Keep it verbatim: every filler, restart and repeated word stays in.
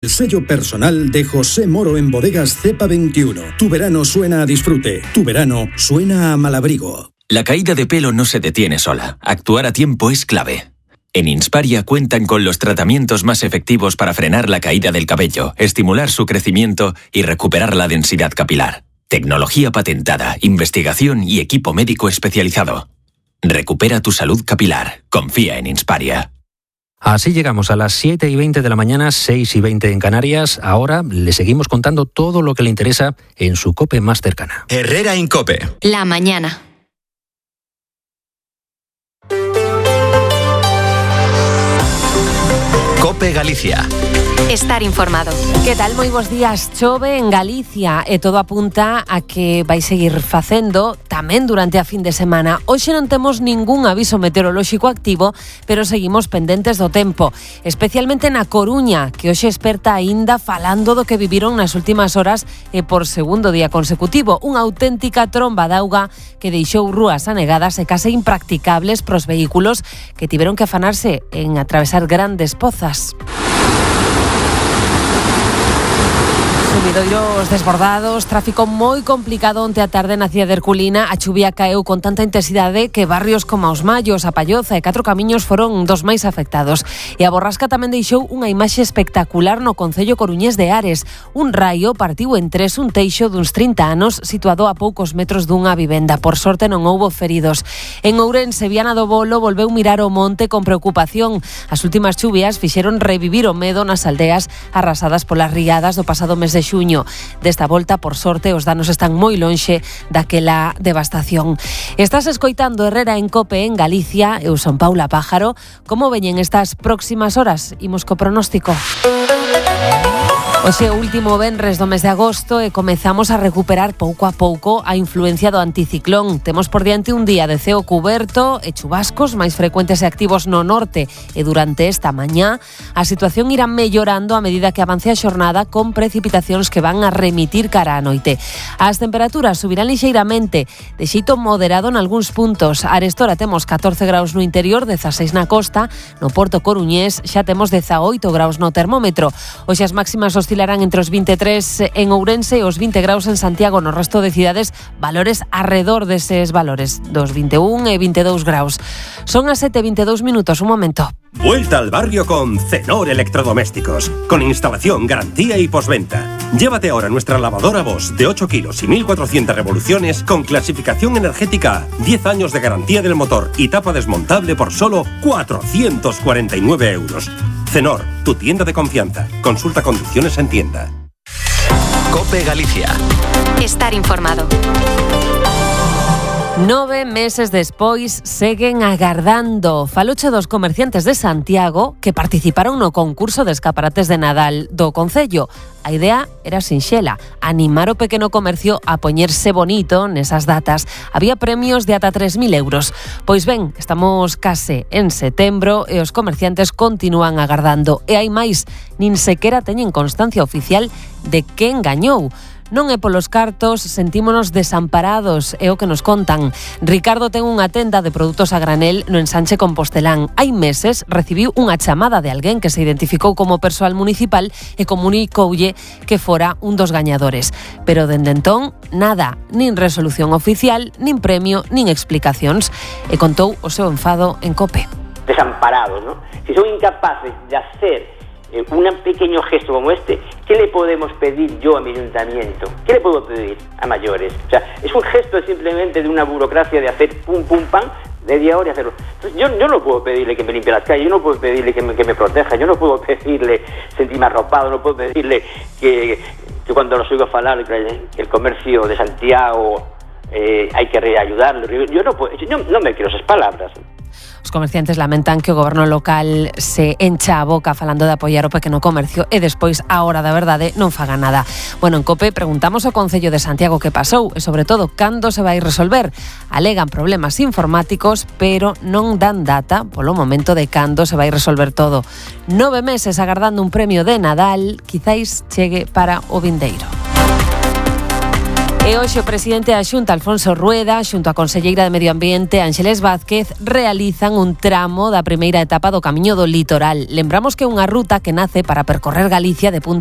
El sello personal de José Moro en Bodegas Cepa veintiuno. Tu verano suena a disfrute. Tu verano suena a malabrigo. La caída de pelo no se detiene sola. Actuar a tiempo es clave. En Insparia cuentan con los tratamientos más efectivos para frenar la caída del cabello, estimular su crecimiento y recuperar la densidad capilar. Tecnología patentada, investigación y equipo médico especializado. Recupera tu salud capilar. Confía en Insparia. Así llegamos a las siete y veinte de la mañana, seis y veinte en Canarias. Ahora le seguimos contando todo lo que le interesa en su COPE más cercana. Herrera en COPE. La mañana. COPE Galicia. Estar informado. Que tal? Moi bons días. Chove en Galicia e todo apunta a que vai seguir facendo tamén durante a fin de semana. Hoxe non temos ningún aviso meteorolóxico activo, pero seguimos pendentes do tempo, especialmente na Coruña, que hoxe esperta aínda falando do que viviron nas últimas horas e por segundo día consecutivo. Unha auténtica tromba de auga que deixou rúas anegadas e case impracticables pros vehículos que tiveron que afanarse en atravesar grandes pozas. Sumidoiros desbordados, tráfico moi complicado onte a tarde na cidade de Herculina. A chuvia caeu con tanta intensidade que barrios como os Mallos, a Palloza e Catro Camiños foron dos máis afectados. E a borrasca tamén deixou unha imaxe espectacular no concello coruñés de Ares. Un raio partiu en tres un teixo duns trinta anos situado a poucos metros dunha vivenda. Por sorte non houbo feridos. En Ourense, Viana do Bolo volveu mirar o monte con preocupación. As últimas chuvias fixeron revivir o medo nas aldeas arrasadas polas riadas do pasado mes de xuño. Desta volta, por sorte, os danos están moi lonxe daquela devastación. Estás escoitando Herrera en COPE en Galicia. Eu son Paula Pájaro. Como veñen estas próximas horas? Imos co pronóstico. Hoxe o último venres do mes de agosto e comezamos a recuperar pouco a pouco a influencia do anticiclón. Temos por diante un día de ceo cuberto e chubascos máis frecuentes e activos no norte, e durante esta mañá a situación irá mellorando a medida que avance a xornada, con precipitacións que van a remitir cara á noite. As temperaturas subirán lixeiramente, de xeito moderado en algúns puntos. A arestora temos catorce graus no interior, dezaseis na costa. No Porto Coruñés xa temos dezaoito graus no termómetro. Hoxe as máximas oscilarán entre os vinte e tres en Ourense e os vinte graus en Santiago. No resto de cidades, valores arredor deses valores, dos vinte e un e vinte e dous graus. Son as sete e vinte e dous minutos, un momento. Vuelta al barrio con Cenor Electrodomésticos, con instalación, garantía y postventa. Llévate ahora nuestra lavadora Bosch de ocho kilos y mil cuatrocientas revoluciones con clasificación energética, diez años de garantía del motor y tapa desmontable por solo cuatrocientos cuarenta y nueve euros. Cenor, tu tienda de confianza. Consulta condiciones en tienda. COPE Galicia. Estar informado. Nove meses despois seguen agardando. Faloche dos comerciantes de Santiago que participaron no concurso de escaparates de Nadal do Concello. A idea era sinxela, animar o pequeno comercio a poñerse bonito nesas datas. Había premios de ata tres mil euros. Pois ben, estamos case en setembro e os comerciantes continúan agardando. E hai máis, nin sequera teñen constancia oficial de quen gañou. Non é polos cartos, sentímonos desamparados, é o que nos contan. Ricardo ten unha tenda de produtos a granel no ensanche Compostelán. Hai meses recibiu unha chamada de alguén que se identificou como persoal municipal e comunicoulle que fora un dos gañadores. Pero dende entón, nada, nin resolución oficial, nin premio, nin explicacións. E contou o seu enfado en COPE. Desamparados, ¿no? Si son incapaces de hacer un pequeño gesto como este, ¿qué le podemos pedir yo a mi ayuntamiento? ¿Qué le puedo pedir a mayores? O sea, es un gesto simplemente de una burocracia de hacer pum, pum, pam, media hora y hacerlo. Entonces, yo, yo no puedo pedirle que me limpie las calles, yo no puedo pedirle que me, que me proteja, yo no puedo pedirle sentirme arropado, no puedo pedirle que, que cuando los oigo falar que el comercio de Santiago eh, hay que ayudarlo. Yo no, puedo, yo no me quiero esas palabras. Os comerciantes lamentan que o goberno local se encha a boca falando de apoiar o pequeno comercio e despois, a hora da verdade, non faga nada. Bueno, en COPE preguntamos ao Concello de Santiago que pasou e, sobre todo, cando se vai resolver. Alegan problemas informáticos, pero non dan data polo momento de cando se vai resolver todo. Nove meses agardando un premio de Nadal, quizáis chegue para o vindeiro. E hoxe o presidente da Xunta, Alfonso Rueda, xunto a conselleira de Medio Ambiente, Ánxeles Vázquez, realizan un tramo da primeira etapa do Camiño do Litoral. Lembramos que é unha ruta que nace para percorrer Galicia de punta